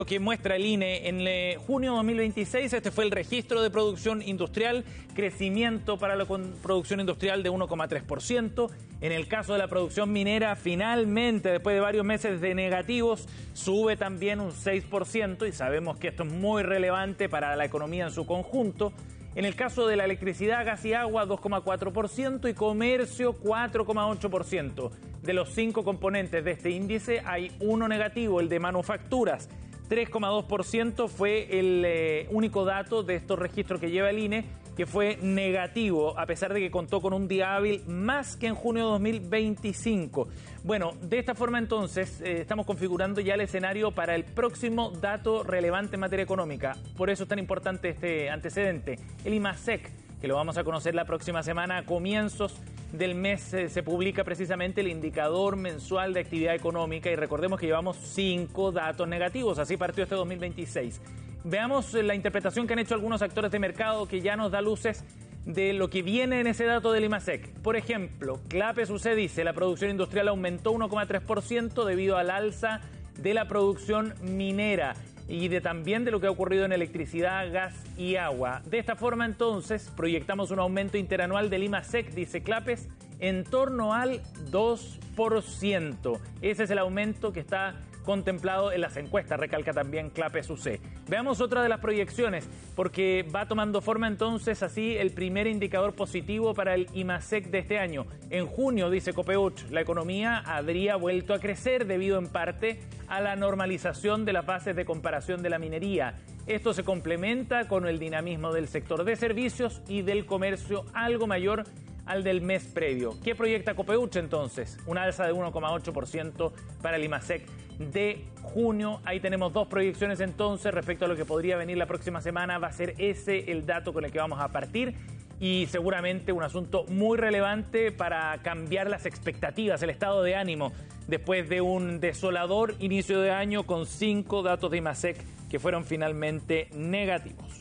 Que muestra el INE en junio de 2026, este fue el registro de producción industrial, crecimiento para la producción industrial de 1,3%. En el caso de la producción minera, finalmente, después de varios meses de negativos, sube también un 6% y sabemos que esto es muy relevante para la economía en su conjunto. En el caso de la electricidad, gas y agua, 2,4% y comercio, 4,8%. De los 5 componentes de este índice, hay uno negativo, el de manufacturas. 3,2% fue el único dato de estos registros que lleva el INE, que fue negativo, a pesar de que contó con un día hábil más que en junio de 2025. Bueno, de esta forma entonces estamos configurando ya el escenario para el próximo dato relevante en materia económica. Por eso es tan importante este antecedente, el IMASEC, que lo vamos a conocer la próxima semana. A comienzos del mes se publica precisamente el indicador mensual de actividad económica y recordemos que llevamos 5 datos negativos, así partió este 2026. Veamos la interpretación que han hecho algunos actores de mercado que ya nos da luces de lo que viene en ese dato del IMASEC. Por ejemplo, Clapes UC dice la producción industrial aumentó 1,3% debido al alza de la producción minera y también de lo que ha ocurrido en electricidad, gas y agua. De esta forma, entonces, proyectamos un aumento interanual del IMASEC, dice Clapes, en torno al 2%. Ese es el aumento que está contemplado en las encuestas, recalca también Clapes UC. Veamos otra de las proyecciones, porque va tomando forma entonces así el primer indicador positivo para el IMASEC de este año. En junio, dice Copeuch, la economía habría vuelto a crecer debido en parte a la normalización de las bases de comparación de la minería. Esto se complementa con el dinamismo del sector de servicios y del comercio algo mayor al del mes previo. ¿Qué proyecta Copeuch entonces? Una alza de 1,8% para el IMASEC de junio. Ahí tenemos 2 proyecciones entonces respecto a lo que podría venir la próxima semana. Va a ser ese el dato con el que vamos a partir y seguramente un asunto muy relevante para cambiar las expectativas, el estado de ánimo después de un desolador inicio de año con 5 datos de IMASEC que fueron finalmente negativos.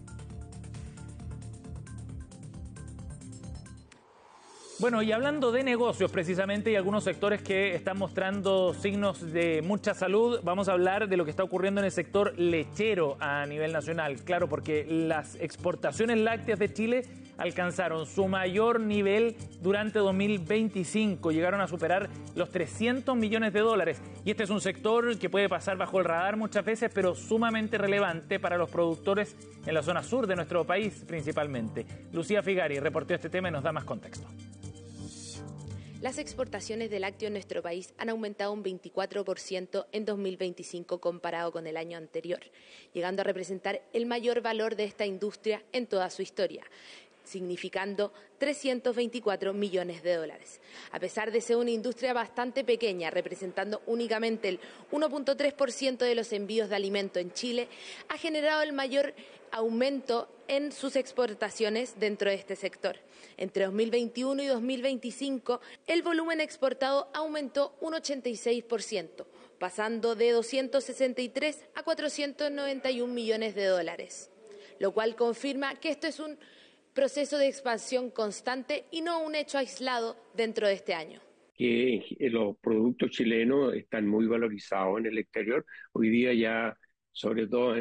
Bueno, y hablando de negocios precisamente y algunos sectores que están mostrando signos de mucha salud, vamos a hablar de lo que está ocurriendo en el sector lechero a nivel nacional. Claro, porque las exportaciones lácteas de Chile alcanzaron su mayor nivel durante 2025, llegaron a superar los 300 millones de dólares. Y este es un sector que puede pasar bajo el radar muchas veces, pero sumamente relevante para los productores en la zona sur de nuestro país principalmente. Lucía Figari reportó este tema y nos da más contexto. Las exportaciones de lácteos en nuestro país han aumentado un 24% en 2025 comparado con el año anterior, llegando a representar el mayor valor de esta industria en toda su historia, significando 324 millones de dólares. A pesar de ser una industria bastante pequeña, representando únicamente el 1,3% de los envíos de alimento en Chile, ha generado el mayor aumento en sus exportaciones dentro de este sector. Entre 2021 y 2025, el volumen exportado aumentó un 86%, pasando de 263 a 491 millones de dólares, lo cual confirma que esto es un proceso de expansión constante y no un hecho aislado dentro de este año. Que los productos chilenos están muy valorizados en el exterior. Hoy día ya, sobre todo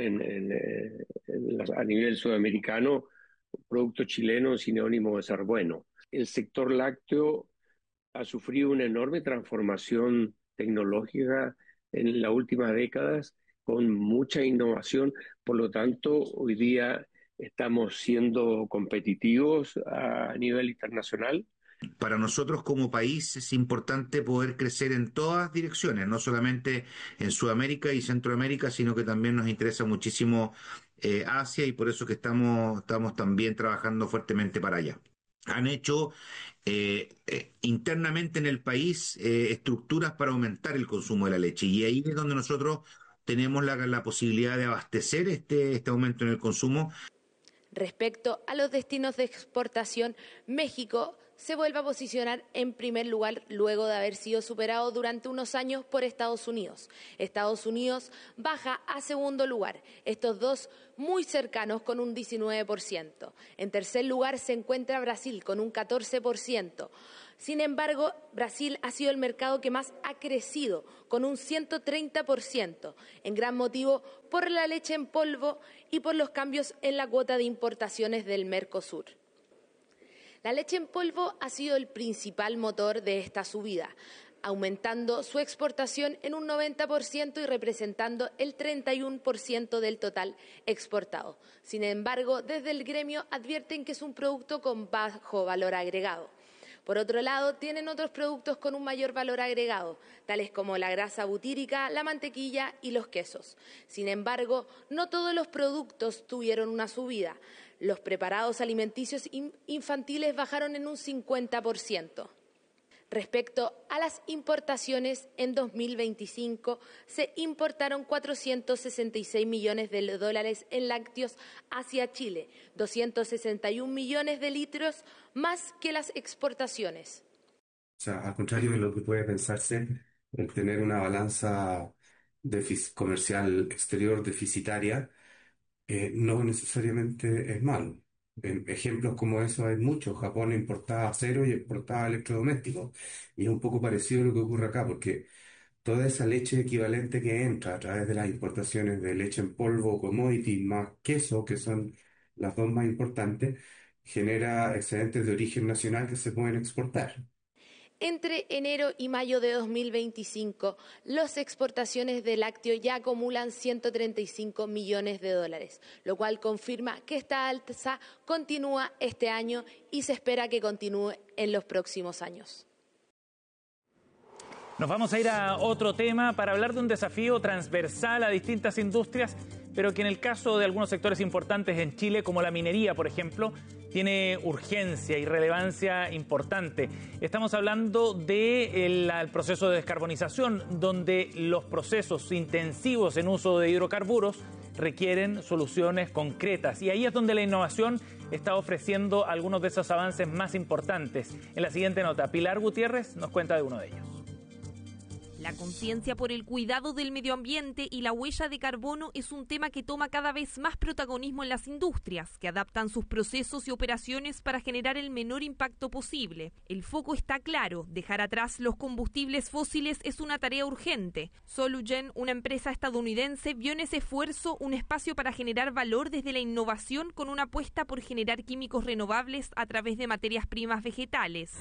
a nivel sudamericano, producto chileno es sinónimo de ser bueno. El sector lácteo ha sufrido una enorme transformación tecnológica en las últimas décadas, con mucha innovación. Por lo tanto, hoy día estamos siendo competitivos a nivel internacional. Para nosotros como país es importante poder crecer en todas direcciones, no solamente en Sudamérica y Centroamérica, sino que también nos interesa muchísimo Asia y por eso que estamos también trabajando fuertemente para allá. Han hecho internamente en el país estructuras para aumentar el consumo de la leche y ahí es donde nosotros tenemos la posibilidad de abastecer este aumento en el consumo. Respecto a los destinos de exportación, México se vuelve a posicionar en primer lugar luego de haber sido superado durante unos años por Estados Unidos. Estados Unidos baja a segundo lugar, estos dos muy cercanos con un 19%. En tercer lugar se encuentra Brasil con un 14%, Sin embargo, Brasil ha sido el mercado que más ha crecido, con un 130%, en gran motivo por la leche en polvo y por los cambios en la cuota de importaciones del Mercosur. La leche en polvo ha sido el principal motor de esta subida, aumentando su exportación en un 90% y representando el 31% del total exportado. Sin embargo, desde el gremio advierten que es un producto con bajo valor agregado. Por otro lado, tienen otros productos con un mayor valor agregado, tales como la grasa butírica, la mantequilla y los quesos. Sin embargo, no todos los productos tuvieron una subida. Los preparados alimenticios infantiles bajaron en un 50%. Respecto a las importaciones, en 2025 se importaron 466 millones de dólares en lácteos hacia Chile, 261 millones de litros más que las exportaciones. O sea, al contrario de lo que puede pensarse, el tener una balanza comercial exterior deficitaria no necesariamente es malo. Ejemplos como eso hay muchos. Japón importaba acero y exportaba electrodomésticos. Y es un poco parecido a lo que ocurre acá, porque toda esa leche equivalente que entra a través de las importaciones de leche en polvo, commodity, más queso, que son las dos más importantes, genera excedentes de origen nacional que se pueden exportar. Entre enero y mayo de 2025, las exportaciones de lácteo ya acumulan 135 millones de dólares, lo cual confirma que esta alza continúa este año y se espera que continúe en los próximos años. Nos vamos a ir a otro tema para hablar de un desafío transversal a distintas industrias, pero que en el caso de algunos sectores importantes en Chile, como la minería, por ejemplo, tiene urgencia y relevancia importante. Estamos hablando del proceso de descarbonización, donde los procesos intensivos en uso de hidrocarburos requieren soluciones concretas. Y ahí es donde la innovación está ofreciendo algunos de esos avances más importantes. En la siguiente nota, Pilar Gutiérrez nos cuenta de uno de ellos. La conciencia por el cuidado del medio ambiente y la huella de carbono es un tema que toma cada vez más protagonismo en las industrias, que adaptan sus procesos y operaciones para generar el menor impacto posible. El foco está claro: dejar atrás los combustibles fósiles es una tarea urgente. Solugen, una empresa estadounidense, vio en ese esfuerzo un espacio para generar valor desde la innovación, con una apuesta por generar químicos renovables a través de materias primas vegetales.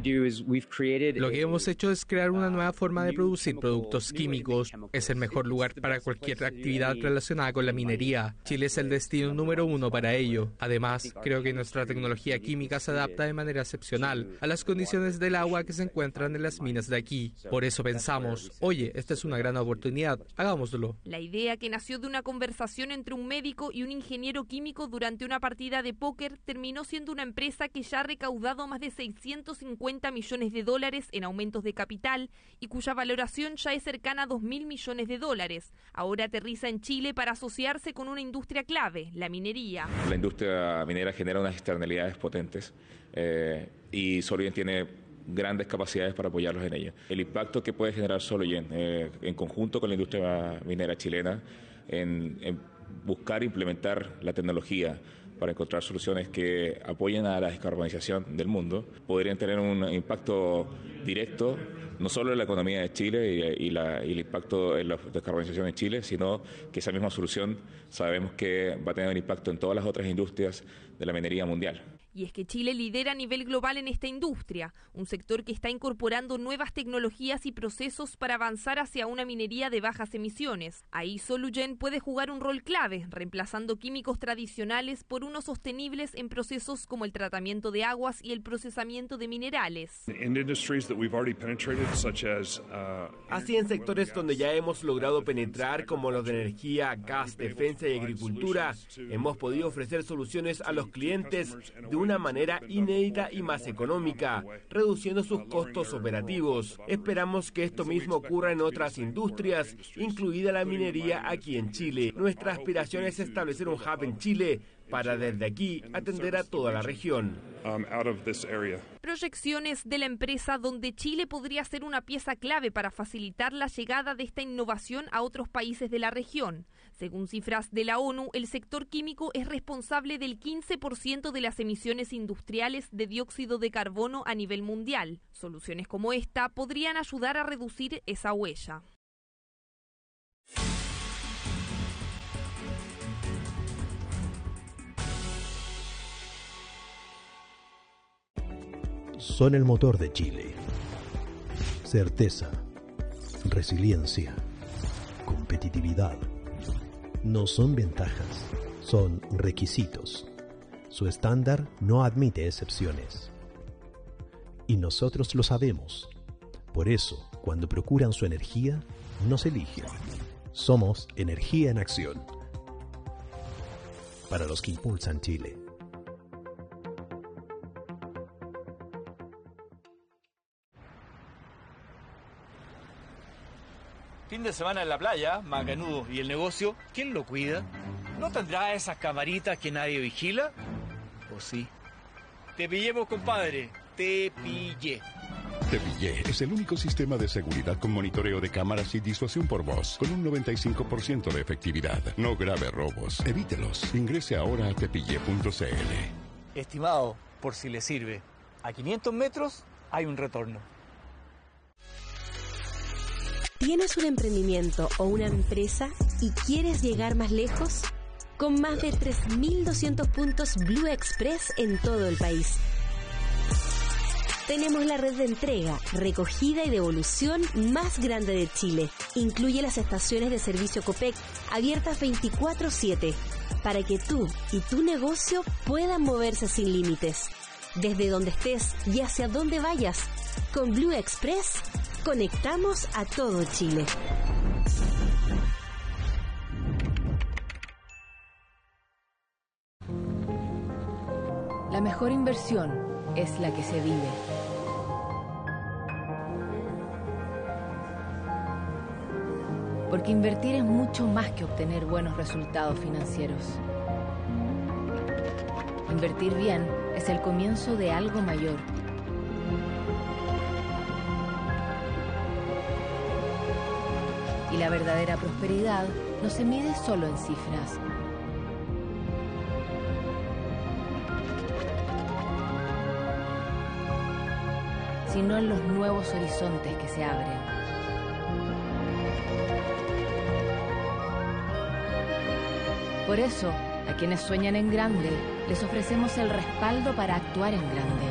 Lo que hemos hecho es crear una nueva forma de producir productos químicos. Es el mejor lugar para cualquier actividad relacionada con la minería. Chile es el destino número 1 para ello. Además, creo que nuestra tecnología química se adapta de manera excepcional a las condiciones del agua que se encuentran en las minas de aquí. Por eso pensamos, oye, esta es una gran oportunidad, hagámoslo. La idea, que nació de una conversación entre un médico y un ingeniero químico durante una partida de póker, terminó siendo una empresa que ya ha recaudado más de 650 millones de dólares en aumentos de capital y cuya valoración ya es cercana a 2.000 millones de dólares. Ahora aterriza en Chile para asociarse con una industria clave, la minería. La industria minera genera unas externalidades potentes y Solugen tiene grandes capacidades para apoyarlos en ello. El impacto que puede generar Solugen en conjunto con la industria minera chilena en buscar implementar la tecnología para encontrar soluciones que apoyen a la descarbonización del mundo, podrían tener un impacto directo, no solo en la economía de Chile y el impacto en la descarbonización en Chile, sino que esa misma solución sabemos que va a tener un impacto en todas las otras industrias de la minería mundial. Y es que Chile lidera a nivel global en esta industria, un sector que está incorporando nuevas tecnologías y procesos para avanzar hacia una minería de bajas emisiones. Ahí Solugen puede jugar un rol clave, reemplazando químicos tradicionales por unos sostenibles en procesos como el tratamiento de aguas y el procesamiento de minerales. Así, en sectores donde ya hemos logrado penetrar, como los de energía, gas, defensa y agricultura, hemos podido ofrecer soluciones a los clientes de una manera inédita y más económica, reduciendo sus costos operativos. Esperamos que esto mismo ocurra en otras industrias, incluida la minería aquí en Chile. Nuestra aspiración es establecer un hub en Chile para desde aquí atender a toda la región. Proyecciones de la empresa donde Chile podría ser una pieza clave para facilitar la llegada de esta innovación a otros países de la región. Según cifras de la ONU, el sector químico es responsable del 15% de las emisiones industriales de dióxido de carbono a nivel mundial. Soluciones como esta podrían ayudar a reducir esa huella. Son el motor de Chile. Certeza, resiliencia, competitividad. No son ventajas, son requisitos. Su estándar no admite excepciones. Y nosotros lo sabemos. Por eso, cuando procuran su energía, nos eligen. Somos Energía en Acción. Para los que impulsan Chile. Fin de semana en la playa, macanudo. ¿Y el negocio? ¿Quién lo cuida? ¿No tendrá esas camaritas que nadie vigila? ¿O sí? Te pillemos, compadre. Te pillé. Te Pillé es el único sistema de seguridad con monitoreo de cámaras y disuasión por voz, con un 95% de efectividad. No grave robos. Evítelos. Ingrese ahora a tepillé.cl. Estimado, por si le sirve, a 500 metros hay un retorno. ¿Tienes un emprendimiento o una empresa y quieres llegar más lejos? Con más de 3.200 puntos Blue Express en todo el país. Tenemos la red de entrega, recogida y devolución más grande de Chile. Incluye las estaciones de servicio Copec abiertas 24/7 para que tú y tu negocio puedan moverse sin límites. Desde donde estés y hacia donde vayas, con Blue Express conectamos a todo Chile. La mejor inversión es la que se vive. Porque invertir es mucho más que obtener buenos resultados financieros. Invertir bien es el comienzo de algo mayor. Y la verdadera prosperidad no se mide solo en cifras. Sino en los nuevos horizontes que se abren. Por eso, a quienes sueñan en grande, les ofrecemos el respaldo para actuar en grande.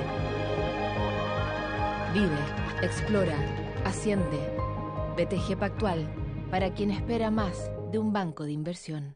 Vive, explora, asciende. BTG Pactual, para quien espera más de un banco de inversión.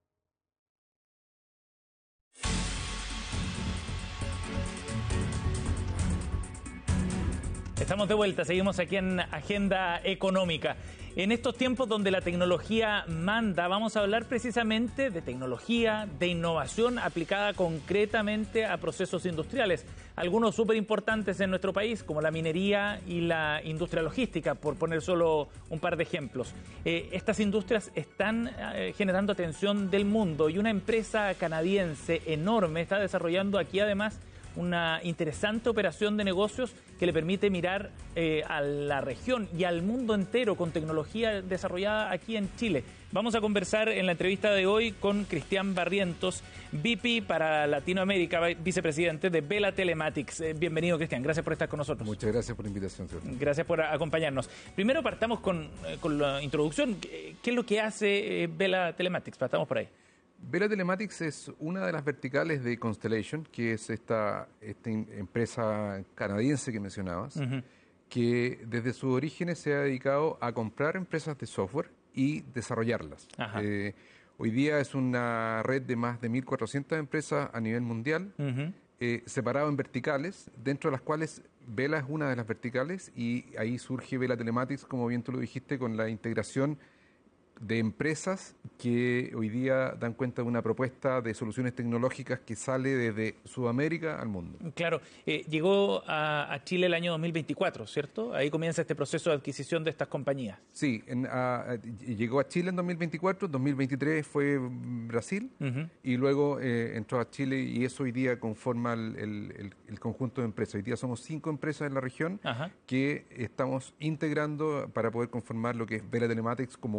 Estamos de vuelta, seguimos aquí en Agenda Económica. En estos tiempos donde la tecnología manda, vamos a hablar precisamente de tecnología, de innovación aplicada concretamente a procesos industriales. Algunos súper importantes en nuestro país, como la minería y la industria logística, por poner solo un par de ejemplos. Estas industrias están generando atención del mundo y una empresa canadiense enorme está desarrollando aquí además una interesante operación de negocios que le permite mirar a la región y al mundo entero con tecnología desarrollada aquí en Chile. Vamos a conversar en la entrevista de hoy con Cristian Barrientos, VP para Latinoamérica, vicepresidente de Vela Telematics. Bienvenido, Cristian, gracias por estar con nosotros. Muchas gracias por la invitación, señor. Gracias por acompañarnos. Primero partamos con la introducción. ¿Qué es lo que hace Vela Telematics? Partamos por ahí. Vela Telematics es una de las verticales de Constellation, que es esta empresa canadiense que mencionabas, que desde sus orígenes se ha dedicado a comprar empresas de software y desarrollarlas. Hoy día es una red de más de 1.400 empresas a nivel mundial, separado en verticales, dentro de las cuales Vela es una de las verticales, y ahí surge Vela Telematics, como bien tú lo dijiste, con la integración de empresas que hoy día dan cuenta de una propuesta de soluciones tecnológicas que sale desde Sudamérica al mundo. Claro, llegó a Chile el año 2024, ¿cierto? Ahí comienza este proceso de adquisición de estas compañías. Sí, llegó a Chile en 2024, 2023 fue Brasil, y luego entró a Chile, y eso hoy día conforma el conjunto de empresas. Hoy día somos 5 empresas en la región que estamos integrando para poder conformar lo que es Vela Telematics como una sola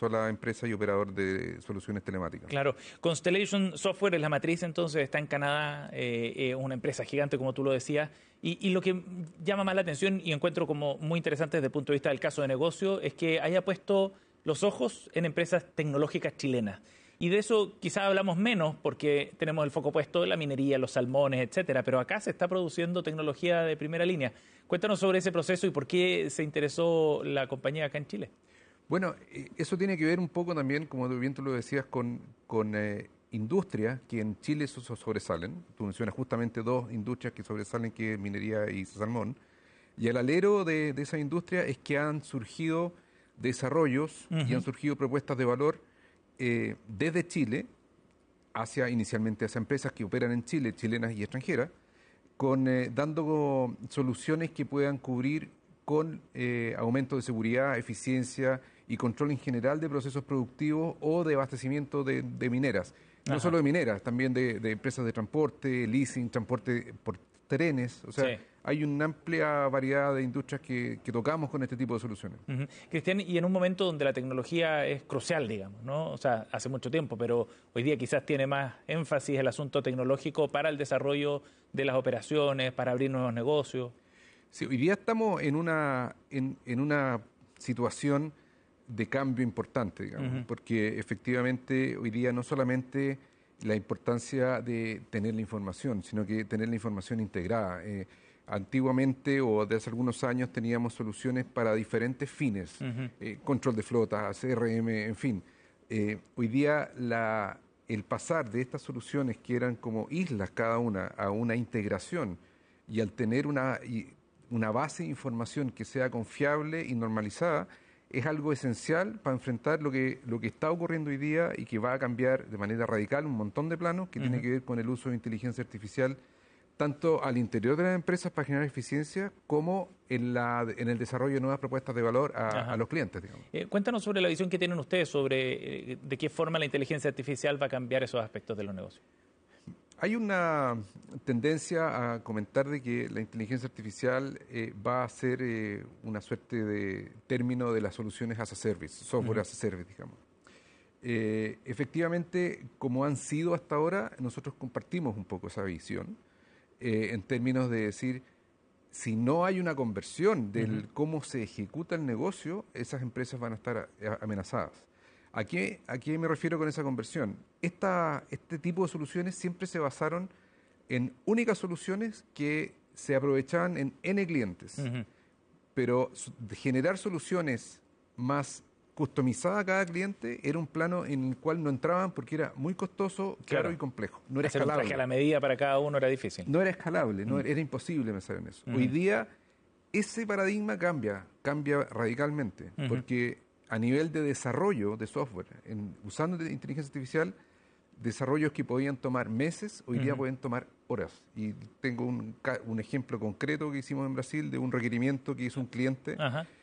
sola empresa y operador de soluciones telemáticas. Claro. Constellation Software es la matriz, entonces está en Canadá, una empresa gigante, como tú lo decías. Y lo que llama más la atención y encuentro como muy interesante desde el punto de vista del caso de negocio es que haya puesto los ojos en empresas tecnológicas chilenas. Y de eso quizás hablamos menos porque tenemos el foco puesto en la minería, los salmones, etcétera. Pero acá se está produciendo tecnología de primera línea. Cuéntanos sobre ese proceso y por qué se interesó la compañía acá en Chile. Bueno, eso tiene que ver un poco también, como bien tú lo decías, con industrias que en Chile sobresalen. Tú mencionas justamente dos industrias que sobresalen, que es minería y salmón. Y al alero de esa industria es que han surgido desarrollos y han surgido propuestas de valor desde Chile inicialmente hacia empresas que operan en Chile, chilenas y extranjeras, dando soluciones que puedan cubrir con aumento de seguridad, eficiencia y control en general de procesos productivos o de abastecimiento de mineras. No solo de mineras, también de empresas de transporte, leasing, transporte por trenes. O sea, hay una amplia variedad de industrias que tocamos con este tipo de soluciones. Cristian, y en un momento donde la tecnología es crucial, digamos, ¿no? O sea, hace mucho tiempo, pero hoy día quizás tiene más énfasis el asunto tecnológico para el desarrollo de las operaciones, para abrir nuevos negocios. Sí, hoy día estamos en una situación de cambio importante, digamos, porque efectivamente hoy día no solamente la importancia de tener la información, sino que tener la información integrada. Antiguamente o desde hace algunos años teníamos soluciones para diferentes fines, control de flota, CRM, en fin. Hoy día el pasar de estas soluciones que eran como islas cada una a una integración y al tener una base de información que sea confiable y normalizada es algo esencial para enfrentar lo que está ocurriendo hoy día y que va a cambiar de manera radical un montón de planos que tiene que ver con el uso de inteligencia artificial tanto al interior de las empresas para generar eficiencia como en el desarrollo de nuevas propuestas de valor a los clientes, digamos. Cuéntanos sobre la visión que tienen ustedes sobre de qué forma la inteligencia artificial va a cambiar esos aspectos de los negocios. Hay una tendencia a comentar de que la inteligencia artificial va a ser una suerte de término de las soluciones as a service, software as a service, digamos. Efectivamente, como han sido hasta ahora, nosotros compartimos un poco esa visión en términos de decir, si no hay una conversión del cómo se ejecuta el negocio, esas empresas van a estar amenazadas. ¿A qué me refiero con esa conversión? Este tipo de soluciones siempre se basaron en únicas soluciones que se aprovechaban en N clientes. Pero generar soluciones más customizadas a cada cliente era un plano en el cual no entraban porque era muy costoso, caro y complejo. No era escalable. Un traje a la medida para cada uno era difícil. No era escalable, era imposible pensar en eso. Hoy día ese paradigma cambia radicalmente, porque a nivel de desarrollo de software, usando inteligencia artificial, desarrollos que podían tomar meses, hoy día pueden tomar horas. Y tengo un ejemplo concreto que hicimos en Brasil de un requerimiento que hizo un cliente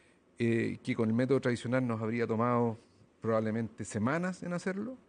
que con el método tradicional nos habría tomado probablemente semanas en hacerlo.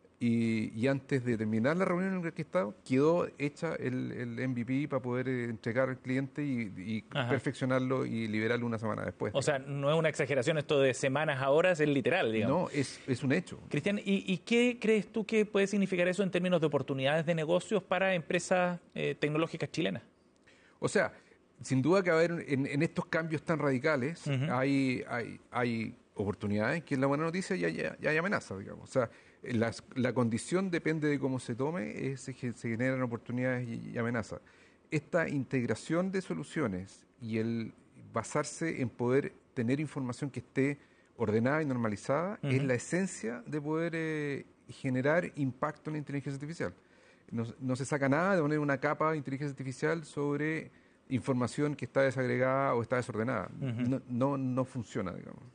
Y antes de terminar la reunión en la que estaba, quedó hecha el MVP para poder entregar al cliente y perfeccionarlo y liberarlo una semana después. O sea, no es una exageración esto de semanas a horas, es literal, digamos. No, es un hecho. Cristian, ¿y qué crees tú que puede significar eso en términos de oportunidades de negocios para empresas tecnológicas chilenas? O sea, sin duda que en estos cambios tan radicales hay oportunidades, que es la buena noticia, y hay amenazas, digamos. O sea, la condición depende de cómo se tome, se generan oportunidades y amenazas. Esta integración de soluciones y el basarse en poder tener información que esté ordenada y normalizada es la esencia de poder generar impacto en la inteligencia artificial. No se saca nada de poner una capa de inteligencia artificial sobre información que está desagregada o está desordenada. No funciona, digamos.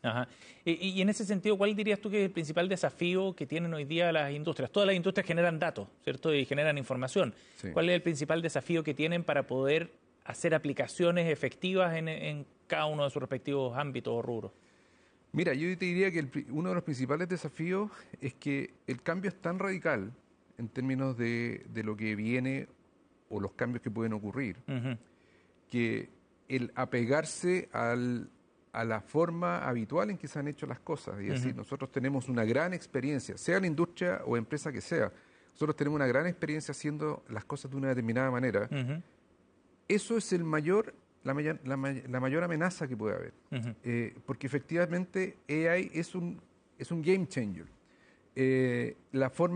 Y en ese sentido, ¿cuál dirías tú que es el principal desafío que tienen hoy día las industrias? Todas las industrias generan datos, ¿cierto? Y generan información. Sí. ¿Cuál es el principal desafío que tienen para poder hacer aplicaciones efectivas en cada uno de sus respectivos ámbitos o rubros? Mira, yo te diría que uno de los principales desafíos es que el cambio es tan radical en términos de lo que viene o los cambios que pueden ocurrir, que el apegarse al a la forma habitual en que se han hecho las cosas. Es decir, nosotros tenemos una gran experiencia, sea la industria o empresa que sea, nosotros tenemos una gran experiencia haciendo las cosas de una determinada manera. Eso es la mayor amenaza que puede haber. Porque efectivamente AI es un game changer. La forma